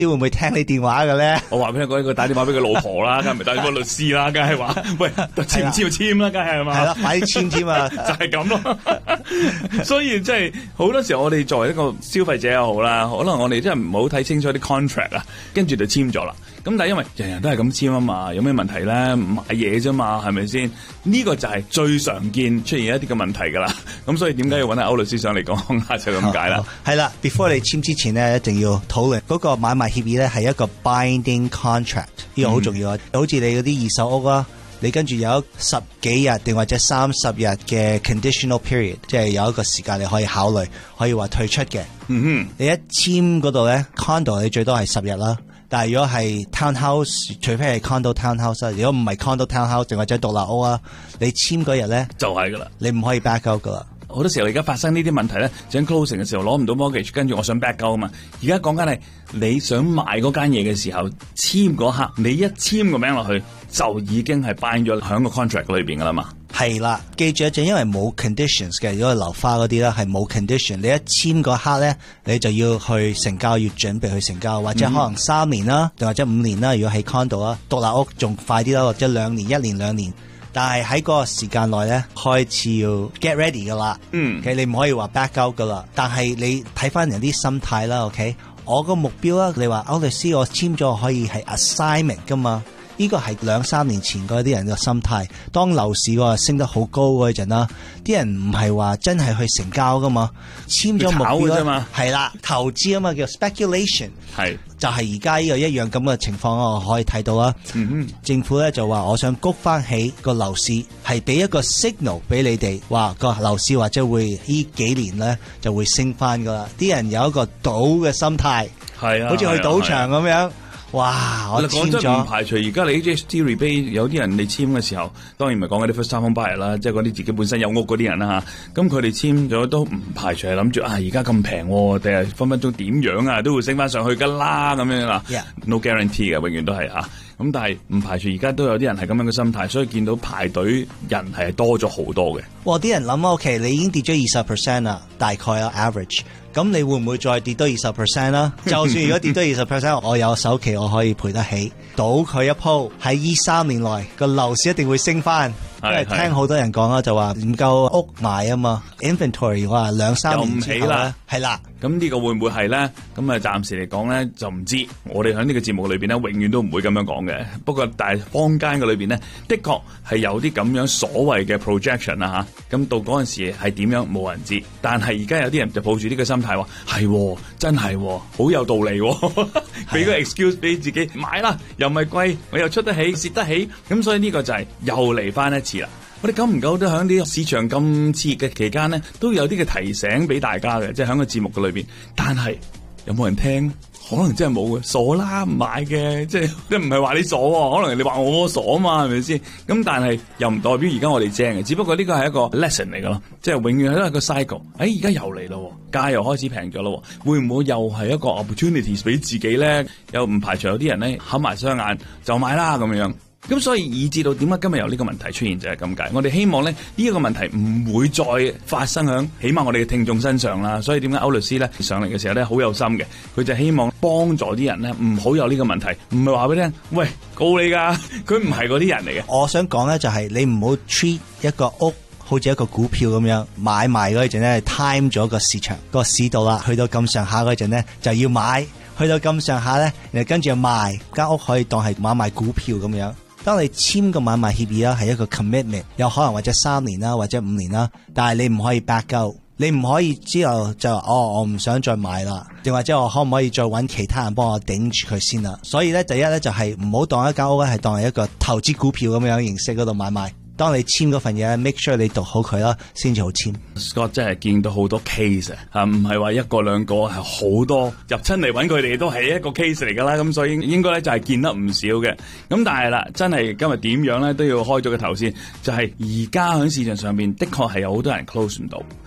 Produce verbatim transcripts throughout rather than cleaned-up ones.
你會唔會聽你電話嘅咧？ 我話俾你講，佢打電話俾佢老婆啦，梗係唔係打電話律師啦，梗係話喂簽唔簽就簽啦，梗係係嘛？ 係啦，快啲簽添啊！ 就係咁咯。所以即係好多時候，我哋作為一個消費者又好啦，可能我哋真係唔好睇清楚啲 contract 啊，跟住就簽咗啦。咁但係因為人人都係咁簽啊嘛，有咩問題咧？買嘢啫嘛，係咪先？呢、這個就係最常見出現一啲嘅問題噶啦。咁所以點解要揾阿歐律師上嚟講下就咁解啦？ 係啦 ，before 你簽之前咧，一定要討論嗰個買賣協議咧係一個 binding contract， 呢個好重要啊！嗯、好似你嗰啲二手屋啊，你跟住有十幾日定或者三十日嘅 conditional period， 即係有一個時間你可以考慮，可以話退出嘅。 嗯哼， 你一簽嗰度咧 condo 你最多係十日啦。但係如果係 townhouse， 除非係 condo townhouse， 如果唔係 condo townhouse， 定或者獨立屋啊，你簽嗰日咧就係噶啦， 你唔可以 back out 噶啦。 好多時候而家發生呢啲問題咧，整 closing 嘅時候攞唔到 mortgage， 跟住我想 back out 啊嘛。而家講緊係你想買嗰間嘢嘅時候，簽嗰刻你一簽個名落去，就已經係 bind 咗喺個 contract 裏邊噶啦嘛。 係啦，記住一陣，因為冇 conditions 嘅，如果係樓花嗰啲咧係冇 condition， 你一簽嗰刻咧，你就要去成交，要準備去成交，或者可能三年啦，定或者五年啦。如果喺 condo 啦，獨立屋仲快啲啦，或者兩年、一年、兩年。但係喺嗰個時間內咧，開始要 get ready 噶啦。嗯，OK， 你唔可以話 back out 噶啦。但係你睇翻人啲心態啦 ，OK， 我個目標啦，你話歐律師我簽咗可以係 assignment 噶嘛？呢個係兩三年前嗰啲人嘅心態。當樓市個升得好高嗰陣啦，啲人唔係話真係去成交噶嘛，簽咗目標啫嘛，係啦，投資啊嘛，叫 speculation， 係就係而家呢個一樣咁嘅情況，我可以睇到啦。嗯哼，政府咧就話我想谷翻起個樓市，係俾一個 signal 俾你哋，話個樓市或者會呢幾年咧就會升翻噶啦。啲人有一個賭嘅心態，係啊，好似去賭場咁樣。哇！我簽咗，唔排除而家你 H S T rebate 有啲人你簽嘅時候，當然唔係講嗰啲 first time home buyer 啦，即係嗰啲自己本身有屋嗰啲人啦嚇。咁佢哋簽咗都唔排除係諗住啊，而家咁平，定係分分鐘點樣啊，都會升翻上去噶啦咁樣啦。Yeah. No guarantee 嘅，永遠都係嚇。咁但係唔排除而家都有啲人係咁樣嘅心態，所以見到排隊人係多咗好多嘅。 哇！啲人諗 OK， 你已經跌咗二十 percent 啦，大概啊 average。咁你會唔會再跌多二十 percent 啦？就算如果跌多二十 percent， 我有首期我可以賠得起，賭佢一鋪喺呢三年內個樓市一定會升翻。因為聽好多人講啦，就話唔夠屋賣啊嘛 ，inventory 話兩三年之後咧，係啦。 咁呢個會唔會係咧？咁啊，暫時嚟講咧就唔知。我哋喺呢個節目裏邊咧，永遠都唔會咁樣講嘅。不過，但係坊間嘅裏邊咧，的確係有啲咁樣所謂嘅 projection 啊嚇。咁到嗰陣時係點樣，冇人知。但係而家有啲人就抱住呢個心態話係真係好有道理，俾個 excuse 俾自己買啦，又唔係貴，我又出得起，蝕得起。咁所以呢個就係又嚟翻一次啦。我哋久唔久都喺啲市場咁熾熱嘅期間咧，都有啲嘅提醒俾大家嘅，即係喺個節目嘅裏邊。但係有冇人聽？可能真係冇嘅，傻啦，唔買嘅，即係即係唔係話你傻，可能你話我傻啊嘛，係咪先？咁但係又唔代表而家我哋正嘅，只不過呢個係一個 lesson 嚟噶咯，即係永遠都係個 cycle。誒，而家又嚟咯，價又開始平咗咯，會唔會又係一個 opportunities 俾自己咧？又唔排除有啲人咧合埋雙眼就買啦咁樣。咁所以以至到點解今日有呢個問題出現就係咁解。我哋希望咧呢一個問題唔會再發生喺起碼我哋嘅聽眾身上啦。所以點解歐律師咧上嚟嘅時候咧好有心嘅，佢就希望幫助啲人咧唔好有呢個問題，唔係話俾你聽，喂，告你噶，佢唔係嗰啲人嚟嘅。 我想講咧就係你唔好 treat 一個屋好似一個股票咁樣買賣嗰陣咧 time 咗個市場個市道啦，去到咁上下嗰陣咧就要買，去到咁上下咧然後跟住就賣，間屋可以當係買賣股票咁樣。當你簽個買賣協議啦，係一個 commitment， 有可能或者三年啦，或者五年啦，但係你唔可以 back out，你唔可以之後就話哦，我唔想再買啦，定或者我可唔可以再揾其他人幫我頂住佢先啦？所以咧，第一咧就係唔好當一間屋咧係當係一個投資股票咁樣形式嗰度買賣。當你簽嗰份嘢 make sure 你讀好佢啦，先至好簽。 Scott 真係見到好多 case 啊，唔係話一個兩個，係好多入親嚟揾佢哋都係一個 case 嚟噶啦。咁所以應該咧就係見得唔少嘅。咁但係啦，真係今日點樣咧都要開咗個頭先，就係而家喺市場上邊的確係有好多人 close 唔到。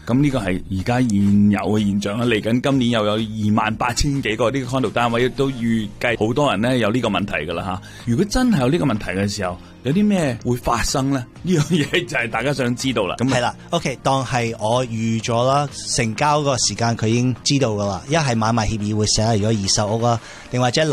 咁呢個係而家現有嘅現象啦。嚟緊今年又有二萬八千幾個呢個 condo 單位，亦都預計好多人咧有呢個問題噶啦吓。如果真係有呢個問題嘅時候，有啲咩會發生咧？呢樣嘢就係大家想知道啦。咁係啦 ，OK， 當係我預咗啦，成交個時間佢已經知道噶啦。一係買賣協議會寫，如果二手屋啦，定或者